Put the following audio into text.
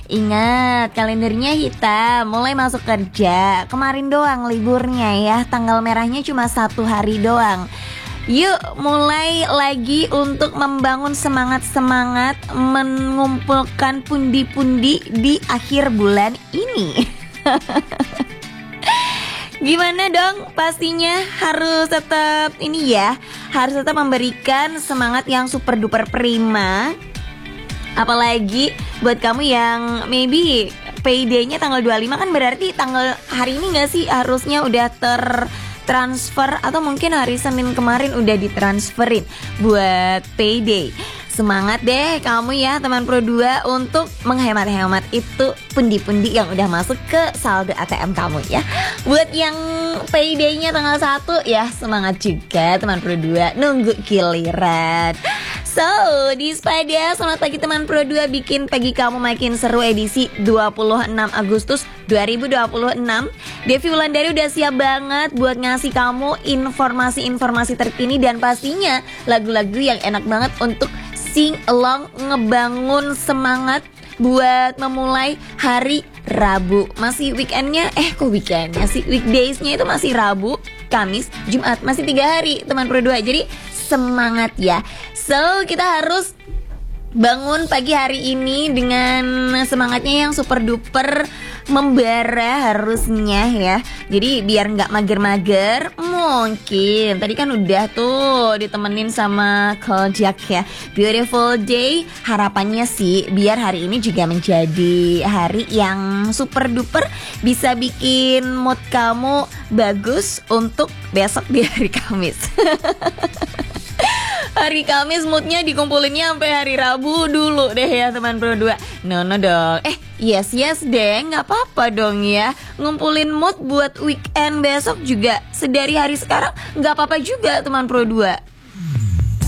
Ingat, kalendernya hitam, mulai masuk kerja. Kemarin doang liburnya ya, tanggal merahnya cuma 1 hari doang. Yuk mulai lagi untuk membangun semangat-semangat, mengumpulkan pundi-pundi di akhir bulan ini. Gimana dong? Pastinya harus tetap ini ya, harus tetap memberikan semangat yang super duper prima. Apalagi buat kamu yang maybe payday-nya tanggal 25, kan berarti tanggal hari ini gak sih harusnya udah tertransfer, atau mungkin hari Senin kemarin udah ditransferin buat payday. Semangat deh kamu ya teman Pro 2 untuk menghemat-hemat itu pundi-pundi yang udah masuk ke saldo ATM kamu ya. Buat yang payday-nya tanggal 1 ya, semangat juga teman Pro 2, nunggu giliran. So, di Spada, selamat pagi teman Pro 2, bikin pagi kamu makin seru edisi 26 Agustus 2026. Devi Wulandari udah siap banget buat ngasih kamu informasi-informasi terkini dan pastinya lagu-lagu yang enak banget untuk sing along, ngebangun semangat buat memulai hari Rabu. Masih weekendnya, kok weekendnya sih? Weekdaysnya itu masih Rabu, Kamis, Jumat, masih 3 hari teman Pro 2. Jadi semangat ya. So, kita harus bangun pagi hari ini dengan semangatnya yang super duper membara harusnya ya. Jadi biar gak mager-mager, mungkin tadi kan udah tuh ditemenin sama Kojak ya. Beautiful day, harapannya sih biar hari ini juga menjadi hari yang super duper bisa bikin mood kamu bagus untuk besok di hari Kamis. Hari Kamis moodnya dikumpulinnya sampai hari Rabu dulu deh ya teman Pro 2. No dong. Yes deh, gak apa-apa dong ya. Ngumpulin mood buat weekend besok juga sedari hari sekarang gak apa-apa juga teman Pro 2.